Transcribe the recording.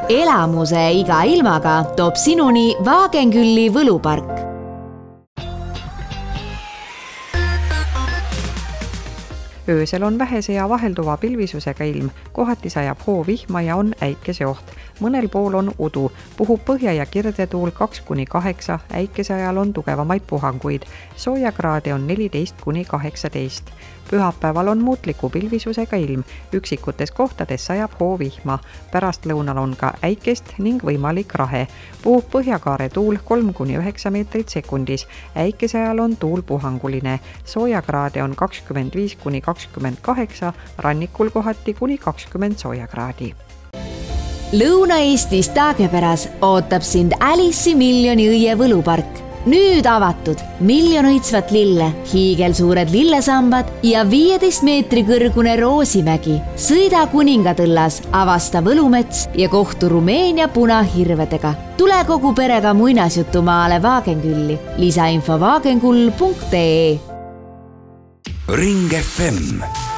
Elamuse iga ilmaga toob sinuni Vaagenkülli võlupark. Öösel on vähese ja vahelduva pilvisusega ilm, kohati sajab hoovihma ja on äikeseoht. Mõnel pool on udu, puhub põhja- ja kirdetuul 2-8, äikese ajal on tugevamaid puhanguid. Soojakraade on 14-18. Pühapäeval on muutliku pilvisusega ilm, üksikutes kohtades sajab hoovihma. Pärastlõunal on ka äikest ning võimalik rahe. Puhub põhjakaare tuul 3-9 meetrit sekundis. Äikese ajal on tuul puhanguline. Soojakraade on 25-28, rannikul kohati kuni 20 soojakraadi. Lõuna-Eestis Taagepäras ootab sind Alice'i miljoni õie võlupark. Nüüd avatud 1 miljon õitsvat lille, hiigelsuured lillesambad ja 15 meetri kõrgune Roosimägi. Sõida Kuningatõllas, avasta võlumets ja kohtu Rumeenia punahirvedega. Tule kogu perega muinasjutumaale Vaagenkülli. Lisainfo vaagenkull.ee. Ring FM